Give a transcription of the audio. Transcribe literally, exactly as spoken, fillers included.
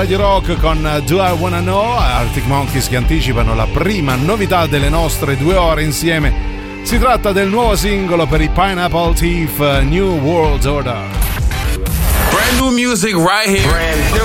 Radio Rock con Do I Wanna Know. Arctic Monkeys che anticipano la prima novità delle nostre due ore insieme. Si tratta del nuovo singolo per i Pineapple Thief, New World Order. Brand new music right here. Brand new.